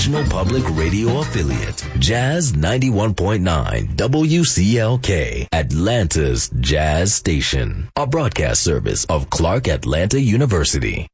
national public radio affiliate, Jazz 91.9 WCLK, Atlanta's Jazz Station, a broadcast service of Clark Atlanta University.